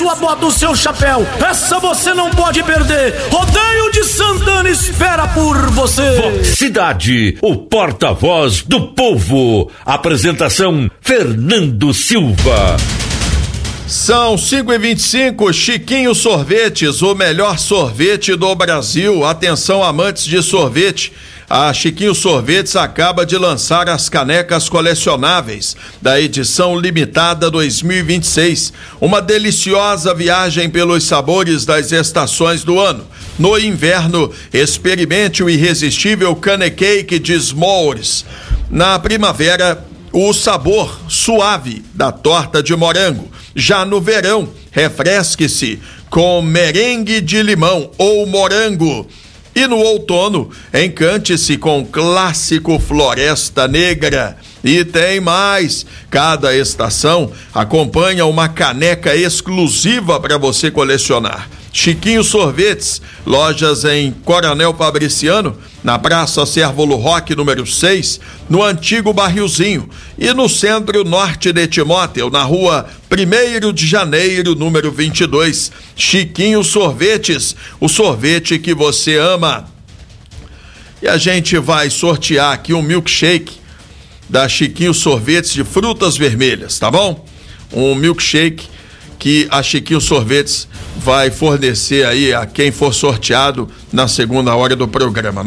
sua bota, o seu chapéu. Essa você não pode perder. Rodeio de Santana espera por você. Cidade, o porta-voz do povo. Apresentação Fernando Silva. São 5h25, Chiquinho Sorvetes, o melhor sorvete do Brasil. Atenção, amantes de sorvete. A Chiquinho Sorvetes acaba de lançar as canecas colecionáveis da edição limitada 2026. Uma deliciosa viagem pelos sabores das estações do ano. No inverno, experimente o irresistível Canecake de S'mores. Na primavera, o sabor suave da torta de morango. Já no verão, refresque-se com merengue de limão ou morango. E no outono, encante-se com o clássico Floresta Negra. E tem mais, cada estação acompanha uma caneca exclusiva para você colecionar. Chiquinho Sorvetes, lojas em Coronel Fabriciano, na Praça Cérvulo Roque, número 6, no antigo Barrilzinho, e no centro norte de Timóteo, na rua 1º de Janeiro, número 22. Chiquinho Sorvetes, o sorvete que você ama. E a gente vai sortear aqui um milkshake da Chiquinho Sorvetes de frutas vermelhas, tá bom? Um milkshake que a Chiquinho Sorvetes vai fornecer aí a quem for sorteado na segunda hora do programa.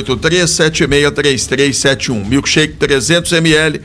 983-763371. Milkshake 300 ml,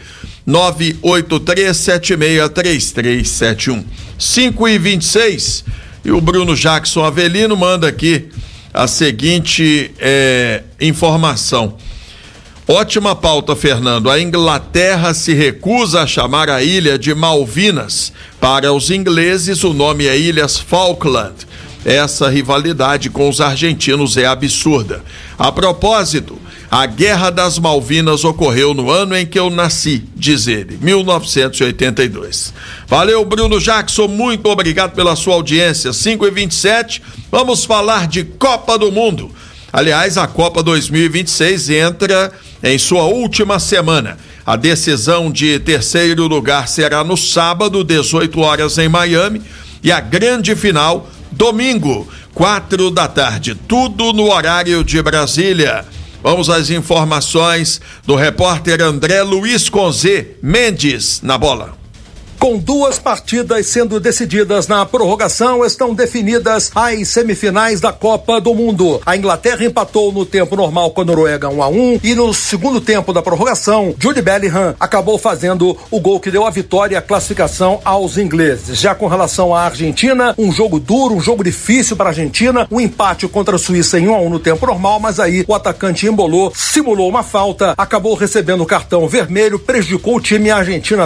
983-763371. 5h26, e o Bruno Jackson Avelino manda aqui a seguinte informação. Ótima pauta, Fernando. A Inglaterra se recusa a chamar a ilha de Malvinas. Para os ingleses, o nome é Ilhas Falkland. Essa rivalidade com os argentinos é absurda. A propósito, a Guerra das Malvinas ocorreu no ano em que eu nasci, diz ele, 1982. Valeu, Bruno Jackson, muito obrigado pela sua audiência. 5h27, vamos falar de Copa do Mundo. Aliás, a Copa 2026 entra em sua última semana. A decisão de terceiro lugar será no sábado, 18 horas em Miami, e a grande final, domingo, 4 da tarde, tudo no horário de Brasília. Vamos às informações do repórter André Luiz Conzê Mendes na bola. Com duas partidas sendo decididas na prorrogação, estão definidas as semifinais da Copa do Mundo. A Inglaterra empatou no tempo normal com a Noruega 1-1 e no segundo tempo da prorrogação, Jude Bellingham acabou fazendo o gol que deu a vitória e a classificação aos ingleses. Já com relação à Argentina, um jogo duro, um jogo difícil para a Argentina, um empate contra a Suíça em 1-1 no tempo normal, mas aí o atacante embolou, simulou uma falta, acabou recebendo o cartão vermelho, prejudicou o time e a Argentina